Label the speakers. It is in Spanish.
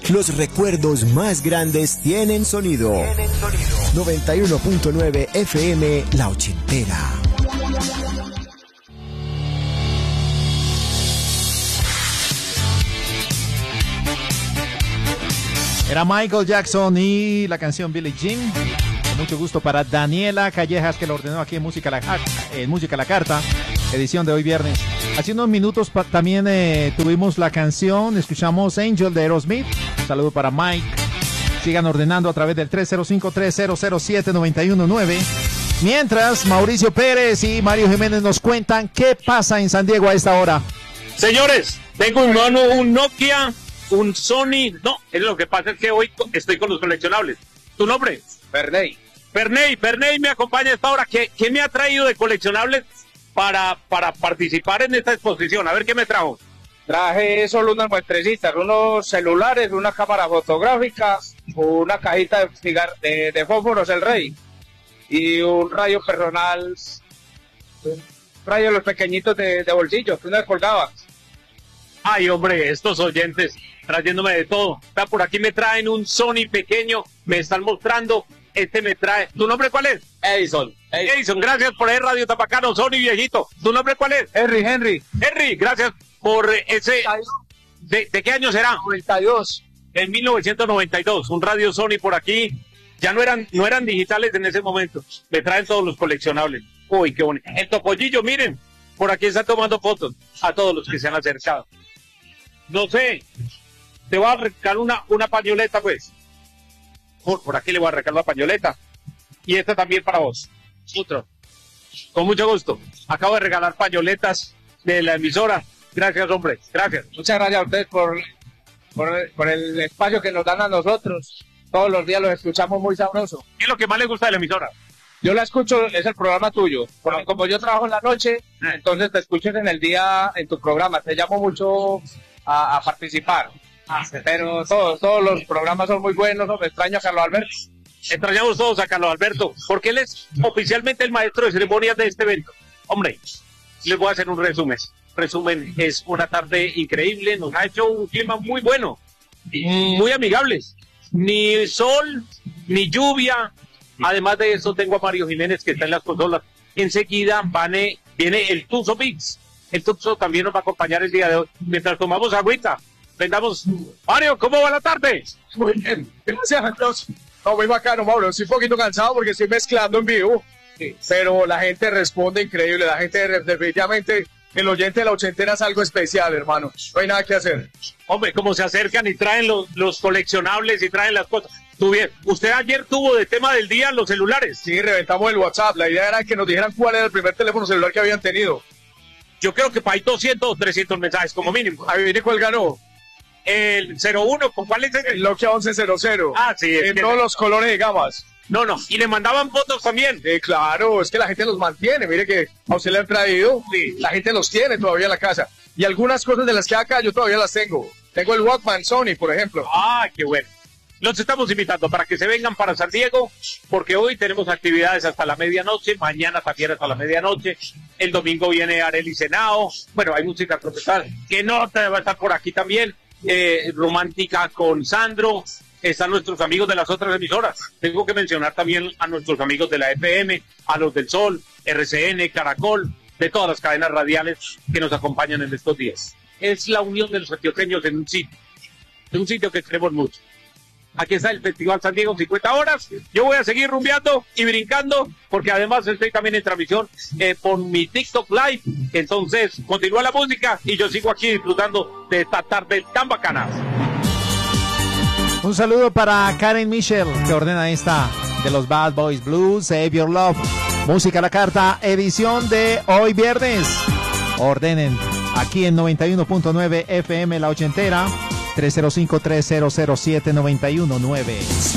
Speaker 1: Los recuerdos más grandes tienen sonido. 91.9 FM La Ochentera.
Speaker 2: Era Michael Jackson y la canción Billie Jean. Con mucho gusto para Daniela Callejas, que lo ordenó aquí en Música a la Carta, edición de hoy viernes. Hace unos minutos también tuvimos la canción, escuchamos Angel de Aerosmith. Un saludo para Mike. Sigan ordenando a través del 305-3007-919. Mientras, Mauricio Pérez y Mario Jiménez nos cuentan qué pasa en San Diego a esta hora.
Speaker 3: Señores, tengo en mano un Nokia, un Sony. No, lo que pasa es que hoy estoy con los coleccionables. ¿Tu nombre?
Speaker 4: Ferney
Speaker 3: me acompaña a esta hora. ¿Qué me ha traído de coleccionables para participar en esta exposición? A ver qué me trajo.
Speaker 4: Traje solo unas muestrecitas, unos celulares, una cámara fotográfica, una cajita de fósforos El Rey y un radio personal, un radio de los pequeñitos de bolsillo que uno colgaba.
Speaker 3: Ay, hombre, estos oyentes trayéndome de todo. Por aquí me traen un Sony pequeño, me están mostrando. Este me trae. ¿Tu nombre cuál es?
Speaker 4: Edison,
Speaker 3: gracias por el Radio Tapacano, Sony viejito. ¿Tu nombre cuál es?
Speaker 4: Henry,
Speaker 3: gracias por ese. ¿De qué año será?
Speaker 4: 92.
Speaker 3: En 1992, un radio Sony por aquí. Ya no eran digitales en ese momento. Me traen todos los coleccionables. Uy, qué bonito. El topollillo, miren, por aquí está tomando fotos a todos los que se han acercado. No sé, te voy a regalar una pañoleta, pues. Por aquí le voy a regalar una pañoleta. Y esta también para vos. Otro. Con mucho gusto. Acabo de regalar pañoletas de la emisora. Gracias, hombre. Gracias.
Speaker 4: Muchas gracias a ustedes por el espacio que nos dan a nosotros. Todos los días los escuchamos muy sabroso.
Speaker 3: ¿Qué es lo que más les gusta de la emisora?
Speaker 4: Yo la escucho, es el programa tuyo. Porque como yo trabajo en la noche, entonces te escucho en el día en tu programa. Te llamo mucho a participar. Pero todos los programas son muy buenos. Me extraño a Carlos Alberto.
Speaker 3: Extrañamos todos a Carlos Alberto, porque él es oficialmente el maestro de ceremonias de este evento. Hombre, les voy a hacer un resumen. Es una tarde increíble, nos ha hecho un clima muy bueno, muy amigables. Ni sol, ni lluvia. Además de eso, tengo a Mario Jiménez que está en las consolas. Enseguida viene el Tuzo Mix. El Tuzo también nos va a acompañar el día de hoy. Mientras tomamos agüita, vendamos. Mario, ¿cómo va la tarde?
Speaker 5: Muy bien, gracias a Dios. No, muy bacano, Mauro. Estoy un poquito cansado porque estoy mezclando en vivo. Sí. Pero la gente responde increíble. La gente definitivamente, el oyente de la ochentera es algo especial, hermano. No hay nada que hacer.
Speaker 3: Hombre, cómo se acercan y traen los coleccionables y traen las cosas. Tú bien, usted ayer tuvo de tema del día los celulares.
Speaker 5: Sí, reventamos el WhatsApp. La idea era que nos dijeran cuál era el primer teléfono celular que habían tenido.
Speaker 3: Yo creo que para ahí 200 o 300 mensajes como mínimo.
Speaker 5: Ahí viene cuál ganó.
Speaker 3: El 01, ¿con cuál es
Speaker 5: el Nokia 1100.
Speaker 3: Ah, sí.
Speaker 5: En todos los colores y gamas.
Speaker 3: No, y le mandaban fotos también.
Speaker 5: Claro, es que la gente los mantiene. Mire que a usted le han traído, sí. La gente los tiene todavía en la casa. Y algunas cosas de las que acá yo todavía las tengo. Tengo el Walkman Sony, por ejemplo.
Speaker 3: Ah, qué bueno. Los estamos invitando para que se vengan para San Diego, porque hoy tenemos actividades hasta la medianoche, mañana también hasta la medianoche, el domingo viene Arely Senao, bueno, hay música tropical, que no te va a estar por aquí también, romántica con Sandro, están nuestros amigos de las otras emisoras, tengo que mencionar también a nuestros amigos de la FM, a los del Sol, RCN, Caracol, de todas las cadenas radiales que nos acompañan en estos días. Es la unión de los antioqueños en un sitio que queremos mucho. Aquí está el Festival San Diego 50 horas. Yo voy a seguir rumbeando y brincando, porque además estoy también en transmisión por mi TikTok Live. Entonces, continúa la música y yo sigo aquí disfrutando de esta tarde tan bacana.
Speaker 2: Un saludo para Karen Michel, que ordena esta de los Bad Boys Blues, Save Your Love. Música a la Carta, edición de hoy viernes. Ordenen aquí en 91.9 FM La Ochentera. 305-3007-919.